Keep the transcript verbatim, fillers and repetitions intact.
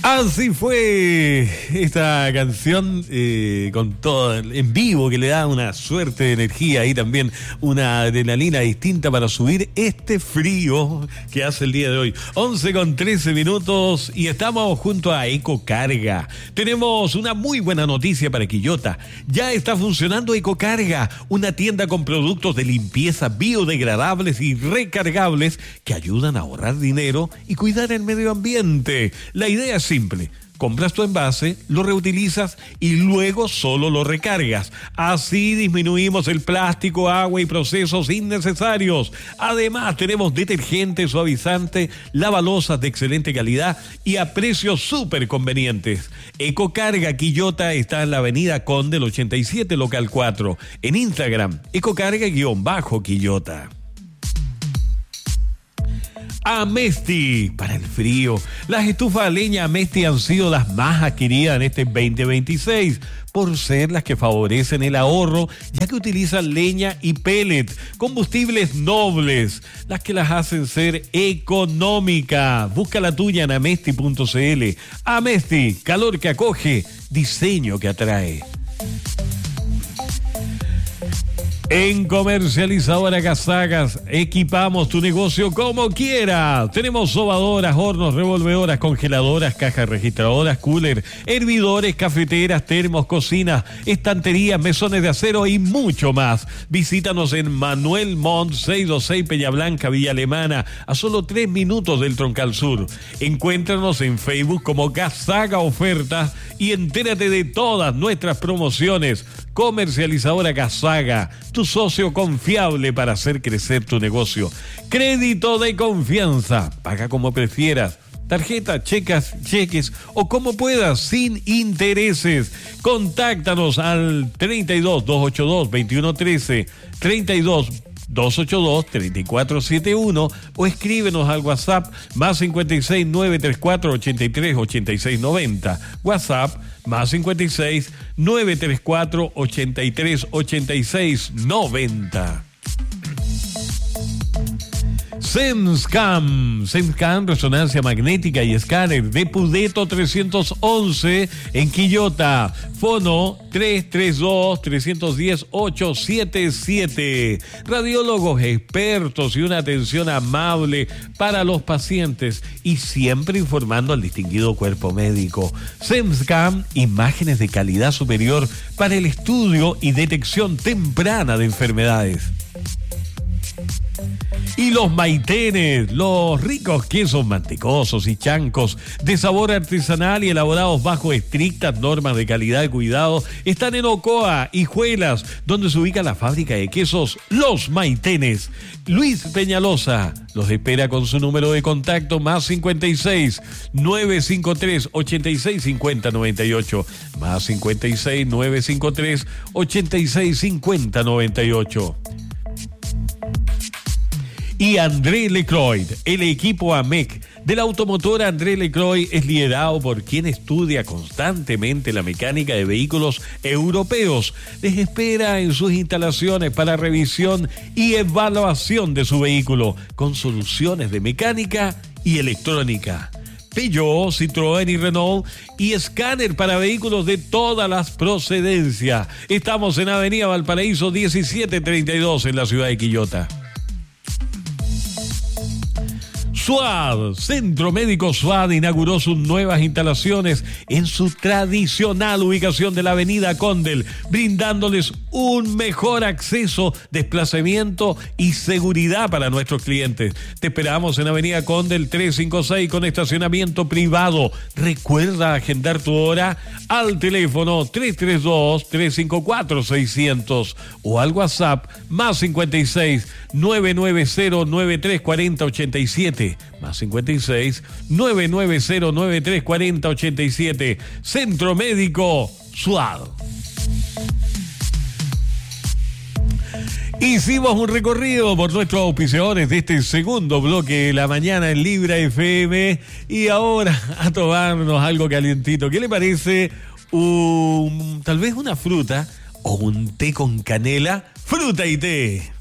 Así fue esta canción eh, con todo en vivo, que le da una suerte de energía y también una adrenalina distinta para subir este frío que hace el día de hoy. once con trece minutos y estamos junto a Ecocarga. Tenemos una muy buena noticia para Quillota. Ya está funcionando Ecocarga, una tienda con productos de limpieza biodegradables y recargables que ayudan a ahorrar dinero y cuidar el medio ambiente. La idea es simple: compras tu envase, lo reutilizas y luego solo lo recargas. Así disminuimos el plástico, agua y procesos innecesarios. Además, tenemos detergente, suavizante, lavalosas de excelente calidad y a precios súper convenientes. Ecocarga Quillota está en la avenida Conde, el ochenta y siete, local cuatro. En Instagram, Ecocarga-Quillota. Amesti, para el frío. Las estufas a leña Amesti han sido las más adquiridas en este veinte veintiséis por ser las que favorecen el ahorro, ya que utilizan leña y pellet, combustibles nobles, las que las hacen ser económicas. Busca la tuya en amesti punto cl. Amesti, calor que acoge, diseño que atrae. En Comercializadora Casagas, equipamos tu negocio como quieras. Tenemos sobadoras, hornos, revolvedoras, congeladoras, cajas registradoras, cooler, hervidores, cafeteras, termos, cocinas, estanterías, mesones de acero y mucho más. Visítanos en Manuel Montt, seiscientos veintiséis Peña Blanca, Villa Alemana, a solo tres minutos del Troncal Sur. Encuéntranos en Facebook como Casaga Ofertas y entérate de todas nuestras promociones. Comercializadora Casaga, tu socio confiable para hacer crecer tu negocio. Crédito de confianza, paga como prefieras. Tarjeta, checas, cheques o como puedas, sin intereses. Contáctanos al treinta y dos, doscientos ochenta y dos, veintiuno trece, treinta y dos, doscientos ochenta y dos, treinta y cuatro setenta y uno o escríbenos al WhatsApp más cincuenta y seis, novecientos treinta y cuatro, ochenta y tres, ochenta y seis noventa. WhatsApp más cincuenta y seis, novecientos treinta y cuatro, ochenta y tres, ochenta y seis noventa. SEMSCAM, SEMSCAM, resonancia magnética y escáner de Pudeto trescientos once en Quillota. Fono tres tres dos, tres uno cero, ocho siete siete. Radiólogos expertos y una atención amable para los pacientes y siempre informando al distinguido cuerpo médico. SEMSCAM, imágenes de calidad superior para el estudio y detección temprana de enfermedades. Y los maitenes, los ricos quesos mantecosos y chancos de sabor artesanal y elaborados bajo estrictas normas de calidad y cuidado, están en Ocoa, Hijuelas, donde se ubica la fábrica de quesos Los Maitenes. Luis Peñalosa los espera con su número de contacto más cincuenta y seis, novecientos cincuenta y tres, ochenta y seis cincuenta noventa y ocho, más cincuenta y seis, novecientos cincuenta y tres, ochenta y seis cincuenta noventa y ocho. Y André Lecroy, el equipo A M E C de la automotora André Lecroy es liderado por quien estudia constantemente la mecánica de vehículos europeos. Les espera en sus instalaciones para revisión y evaluación de su vehículo con soluciones de mecánica y electrónica. Peugeot, Citroën y Renault y escáner para vehículos de todas las procedencias. Estamos en Avenida Valparaíso diecisiete treinta y dos en la ciudad de Quillota. SUAD, Centro Médico SUAD, inauguró sus nuevas instalaciones en su tradicional ubicación de la avenida Condel, brindándoles un mejor acceso, desplazamiento y seguridad para nuestros clientes. Te esperamos en avenida Condel trescientos cincuenta y seis con estacionamiento privado. Recuerda agendar tu hora al teléfono tres tres dos, tres cinco cuatro, seiscientos o al WhatsApp más cincuenta y seis, nueve nueve cero, nueve tres cuatro cero, ochenta y siete. Más cincuenta y seis, nueve nueve cero, nueve tres cuatro cero, ochenta y siete. Centro Médico SUAD. Hicimos un recorrido por nuestros auspiciadores de este segundo bloque de la mañana en Libra F M y ahora a tomarnos algo calientito. ¿Qué le parece? Un, tal vez una fruta o un té con canela. Fruta y té.